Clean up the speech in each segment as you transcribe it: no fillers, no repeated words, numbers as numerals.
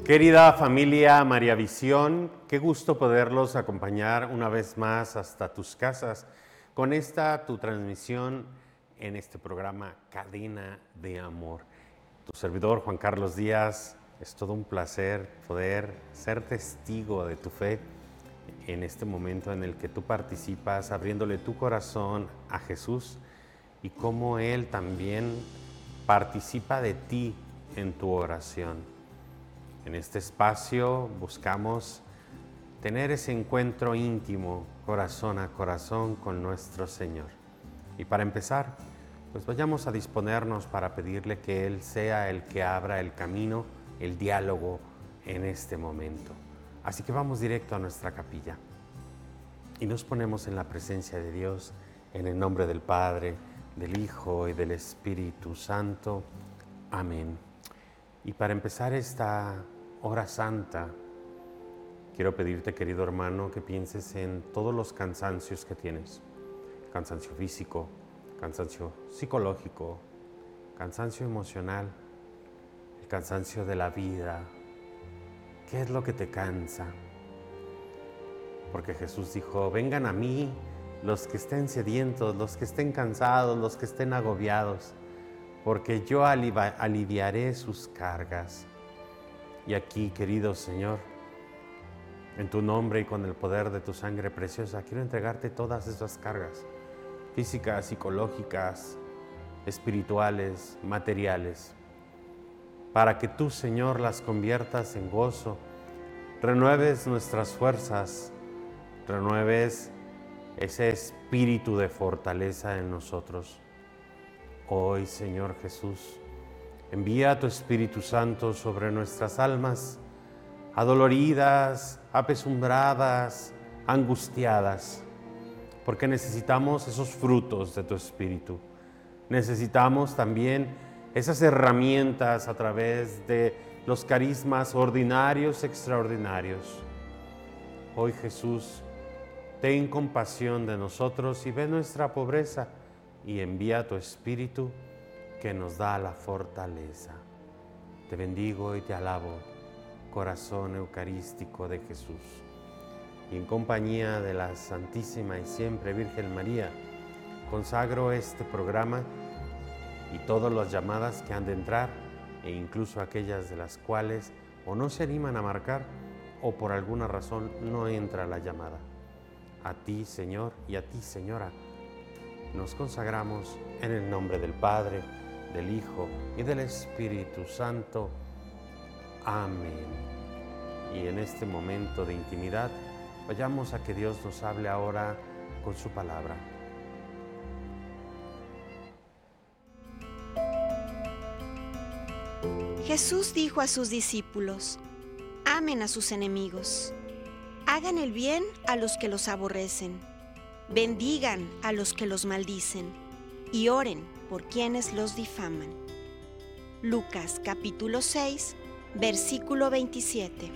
Querida familia María Visión, qué gusto poderlos acompañar una vez más hasta tus casas con esta tu transmisión en este programa Cadena de Amor. Tu servidor Juan Carlos Díaz, es todo un placer poder ser testigo de tu fe en este momento en el que tú participas abriéndole tu corazón a Jesús y cómo Él también participa de ti en tu oración. En este espacio buscamos tener ese encuentro íntimo, corazón a corazón con nuestro Señor. Y para empezar, pues vayamos a disponernos para pedirle que Él sea el que abra el camino, el diálogo en este momento. Así que vamos directo a nuestra capilla y nos ponemos en la presencia de Dios, en el nombre del Padre, del Hijo y del Espíritu Santo. Amén. Y para empezar esta hora santa, quiero pedirte, querido hermano, que pienses en todos los cansancios que tienes. Cansancio físico, cansancio psicológico, cansancio emocional, el cansancio de la vida. ¿Qué es lo que te cansa? Porque Jesús dijo, vengan a mí los que estén sedientos, los que estén cansados, los que estén agobiados, porque yo aliviaré sus cargas. Y aquí, querido Señor, en tu nombre y con el poder de tu sangre preciosa, quiero entregarte todas esas cargas, físicas, psicológicas, espirituales, materiales, para que tú, Señor, las conviertas en gozo, renueves nuestras fuerzas, renueves ese espíritu de fortaleza en nosotros. Hoy, Señor Jesús, envía a tu Espíritu Santo sobre nuestras almas, adoloridas, apesumbradas, angustiadas, porque necesitamos esos frutos de tu Espíritu. Necesitamos también esas herramientas a través de los carismas ordinarios, extraordinarios. Hoy, Jesús, ten compasión de nosotros y ve nuestra pobreza y envía tu Espíritu que nos da la fortaleza. Te bendigo y te alabo, corazón eucarístico de Jesús. Y en compañía de la Santísima y siempre Virgen María, consagro este programa y todas las llamadas que han de entrar, e incluso aquellas de las cuales o no se animan a marcar o por alguna razón no entra la llamada. A ti, Señor, y a ti, Señora, nos consagramos en el nombre del Padre, del Hijo y del Espíritu Santo. Amén. Y en este momento de intimidad, vayamos a que Dios nos hable ahora con su palabra. Jesús dijo a sus discípulos, amen a sus enemigos, hagan el bien a los que los aborrecen, bendigan a los que los maldicen y oren por quienes los difaman. Lucas capítulo 6, versículo 27.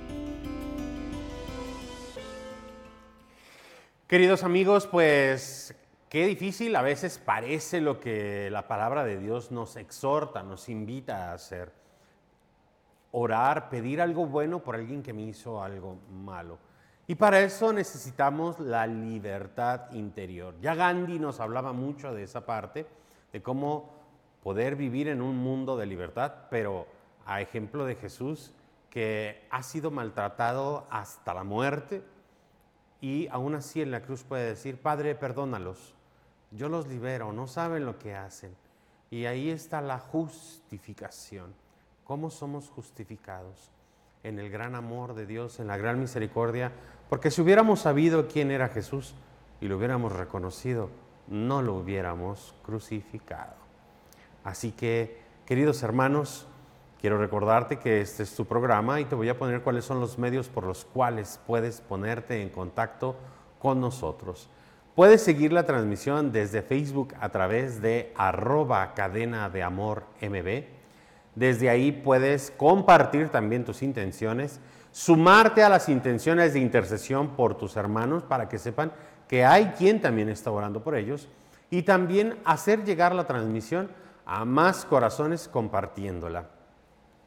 Queridos amigos, pues qué difícil a veces parece lo que la palabra de Dios nos exhorta, nos invita a hacer. Orar, pedir algo bueno por alguien que me hizo algo malo. Y para eso necesitamos la libertad interior. Ya Gandhi nos hablaba mucho de esa parte, de cómo poder vivir en un mundo de libertad, pero a ejemplo de Jesús, que ha sido maltratado hasta la muerte, y aún así en la cruz puede decir, Padre, perdónalos, yo los libero, no saben lo que hacen. Y ahí está la justificación. ¿Cómo somos justificados? En el gran amor de Dios, en la gran misericordia, porque si hubiéramos sabido quién era Jesús y lo hubiéramos reconocido, no lo hubiéramos crucificado. Así que, queridos hermanos, quiero recordarte que este es tu programa y te voy a poner cuáles son los medios por los cuales puedes ponerte en contacto con nosotros. Puedes seguir la transmisión desde Facebook a través de @cadenadeamormb. Desde ahí puedes compartir también tus intenciones, sumarte a las intenciones de intercesión por tus hermanos para que sepan que hay quien también está orando por ellos y también hacer llegar la transmisión a más corazones compartiéndola.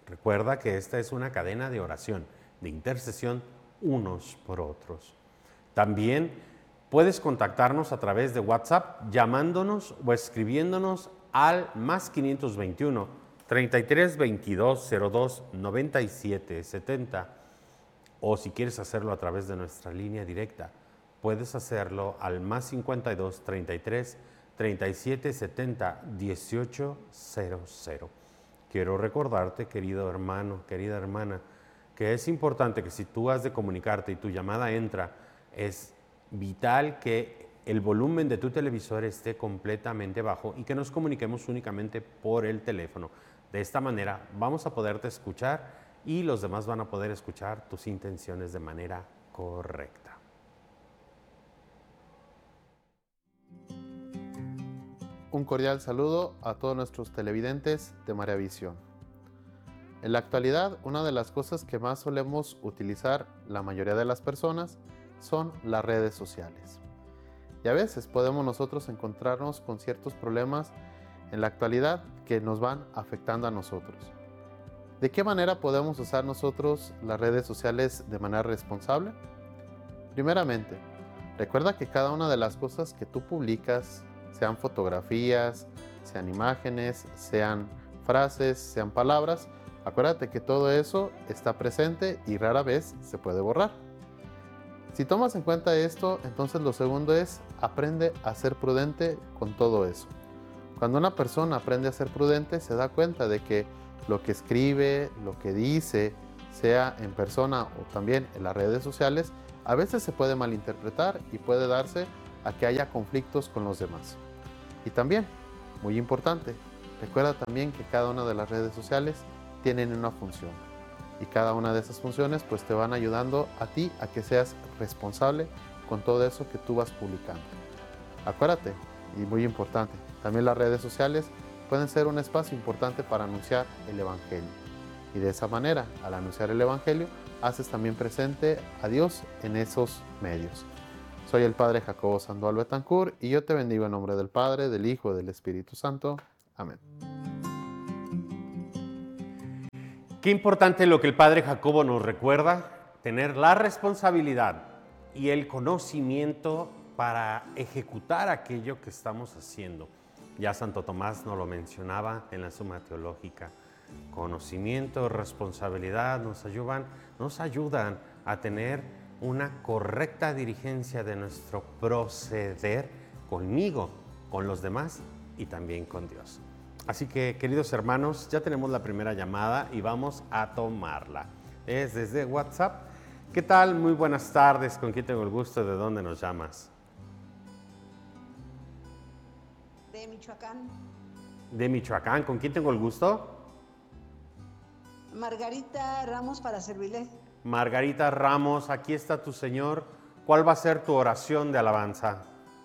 Recuerda que esta es una cadena de oración, de intercesión unos por otros. También puedes contactarnos a través de WhatsApp llamándonos o escribiéndonos al más 521 33 22 02 97 70, o si quieres hacerlo a través de nuestra línea directa, puedes hacerlo al más 52 33 37 70 18 00. Quiero recordarte, querido hermano, querida hermana, que es importante que si tú has de comunicarte y tu llamada entra, es vital que el volumen de tu televisor esté completamente bajo y que nos comuniquemos únicamente por el teléfono. De esta manera vamos a poderte escuchar y los demás van a poder escuchar tus intenciones de manera correcta. Un cordial saludo a todos nuestros televidentes de María Visión. En la actualidad, una de las cosas que más solemos utilizar la mayoría de las personas son las redes sociales. Y a veces podemos nosotros encontrarnos con ciertos problemas en la actualidad que nos van afectando a nosotros. ¿De qué manera podemos usar nosotros las redes sociales de manera responsable? Primeramente, recuerda que cada una de las cosas que tú publicas, sean fotografías, sean imágenes, sean frases, sean palabras, acuérdate que todo eso está presente y rara vez se puede borrar. Si tomas en cuenta esto, entonces lo segundo es aprende a ser prudente con todo eso. Cuando una persona aprende a ser prudente, se da cuenta de que lo que escribe, lo que dice, sea en persona o también en las redes sociales, a veces se puede malinterpretar y puede darse a que haya conflictos con los demás. Y también, muy importante, recuerda también que cada una de las redes sociales tienen una función. Y cada una de esas funciones pues te van ayudando a ti a que seas responsable con todo eso que tú vas publicando. Acuérdate, y muy importante, también las redes sociales pueden ser un espacio importante para anunciar el Evangelio. Y de esa manera, al anunciar el Evangelio, haces también presente a Dios en esos medios. Soy el Padre Jacobo Sandoval Betancourt y yo te bendigo en nombre del Padre, del Hijo y del Espíritu Santo. Amén. Qué importante lo que el Padre Jacobo nos recuerda, tener la responsabilidad y el conocimiento para ejecutar aquello que estamos haciendo. Ya Santo Tomás nos lo mencionaba en la Suma Teológica. Conocimiento, responsabilidad nos ayudan a tener una correcta dirigencia de nuestro proceder conmigo, con los demás y también con Dios. Así que, queridos hermanos, ya tenemos la primera llamada y vamos a tomarla. Es desde WhatsApp. ¿Qué tal? Muy buenas tardes. ¿Con quién tengo el gusto? ¿De dónde nos llamas? De Michoacán. De Michoacán. ¿Con quién tengo el gusto? Margarita Ramos, para servirle. Margarita Ramos, aquí está tu Señor. ¿Cuál va a ser tu oración de alabanza?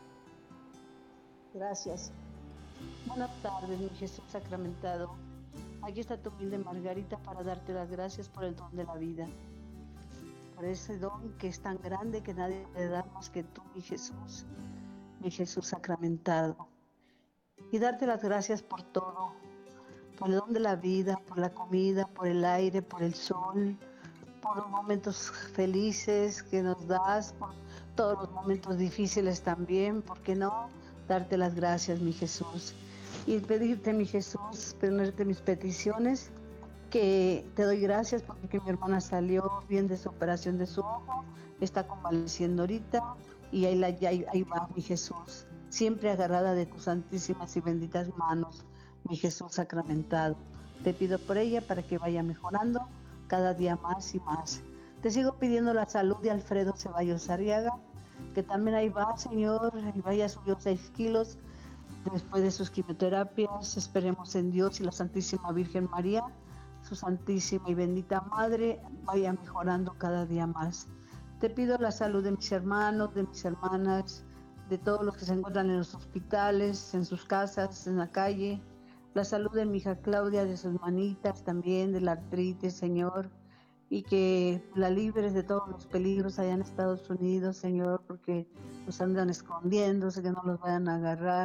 Gracias. Buenas tardes, mi Jesús sacramentado. Aquí está tu humilde Margarita para darte las gracias por el don de la vida. Por ese don que es tan grande que nadie puede dar más que tú, mi Jesús sacramentado. Y darte las gracias por todo, por el don de la vida, por la comida, por el aire, por el sol, por los momentos felices que nos das, por todos los momentos difíciles también, ¿por qué no? Darte las gracias, mi Jesús. Y pedirte, mi Jesús, ponerte mis peticiones, que te doy gracias porque mi hermana salió bien de su operación de su ojo, está convaleciendo ahorita y ahí va, mi Jesús, siempre agarrada de tus santísimas y benditas manos, mi Jesús sacramentado. Te pido por ella para que vaya mejorando cada día más y más. Te sigo pidiendo la salud de Alfredo Ceballos Arriaga, que también ahí va, Señor, y vaya, subió 6 kilos después de sus quimioterapias. Esperemos en Dios y la Santísima Virgen María, su Santísima y bendita Madre, vaya mejorando cada día más. Te pido la salud de mis hermanos, de mis hermanas, de todos los que se encuentran en los hospitales, en sus casas, en la calle. La salud de mi hija Claudia, de sus manitas también, de la artritis, Señor, y que la libres de todos los peligros allá en Estados Unidos, Señor, porque los andan escondiéndose, que no los vayan a agarrar,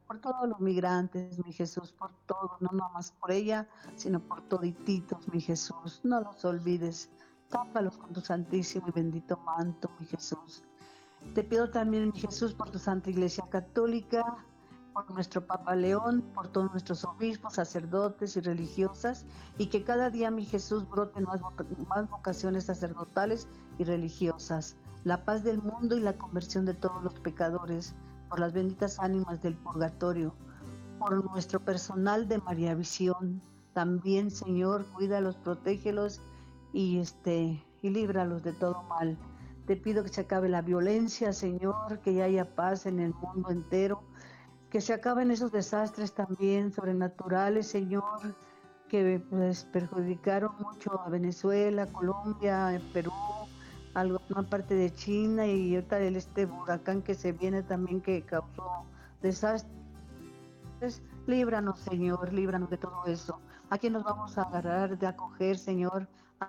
por todos los migrantes, mi Jesús, por todos, no nomás por ella, sino por todititos, mi Jesús. No los olvides, tápalos con tu santísimo y bendito manto, mi Jesús. Te pido también, mi Jesús, por tu Santa Iglesia Católica, por nuestro Papa León, por todos nuestros obispos, sacerdotes y religiosas, y que cada día, mi Jesús, broten más vocaciones sacerdotales y religiosas, la paz del mundo y la conversión de todos los pecadores, por las benditas ánimas del purgatorio, por nuestro personal de María Visión. También, Señor, cuídalos, protégelos y líbralos de todo mal. Te pido que se acabe la violencia, Señor, que haya paz en el mundo entero, que se acaben esos desastres también sobrenaturales, Señor, que pues perjudicaron mucho a Venezuela, Colombia, Perú, alguna parte de China, y ahorita este huracán que se viene también, que causó desastres. Líbranos, Señor, líbranos de todo eso. ¿A quién nos vamos a agarrar de acoger, Señor?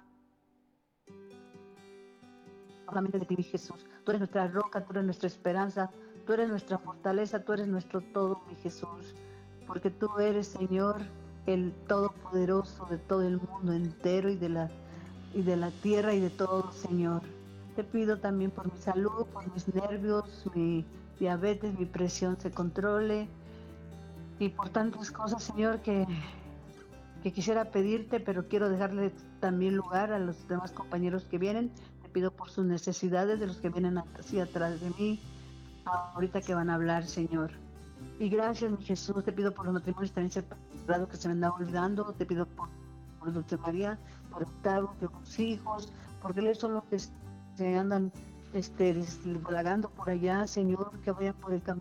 Solamente de ti, mi Jesús. Tú eres nuestra roca, tú eres nuestra esperanza, tú eres nuestra fortaleza, tú eres nuestro todo, mi Jesús. Porque tú eres, Señor, el todopoderoso de todo el mundo entero y de la tierra y de todo, Señor. Te pido también por mi salud, por mis nervios, mi diabetes, mi presión se controle, y por tantas cosas, Señor, que quisiera pedirte, pero quiero dejarle también lugar a los demás compañeros que vienen. Te pido por sus necesidades, de los que vienen así atrás de mí, ahorita que van a hablar, Señor. Y gracias, mi Jesús, te pido por los matrimonios también separados que se me andan olvidando. Te pido por Dulce María, por Octavio, por sus hijos, porque ellos son los que se andan desvalagando por allá, Señor, que vayan por el camino